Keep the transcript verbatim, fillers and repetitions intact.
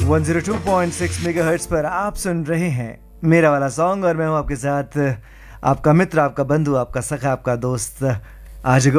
one zero two point six megahertz पर आप सुन रहे हैं मेरा वाला सॉन्ग और मैं हूं आपके साथ आपका मित्र, आपका बंधु, आपका सखा, आपका दोस्त आज